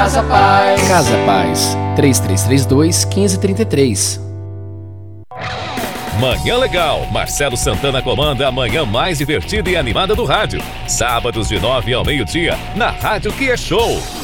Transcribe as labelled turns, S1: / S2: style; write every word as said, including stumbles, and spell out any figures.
S1: Casa Paz.
S2: Casa Paz, três três três dois, um cinco três três.
S3: Manhã Legal. Marcelo Santana comanda a manhã mais divertida e animada do rádio. Sábados de nove ao meio-dia, na Rádio Que é Show.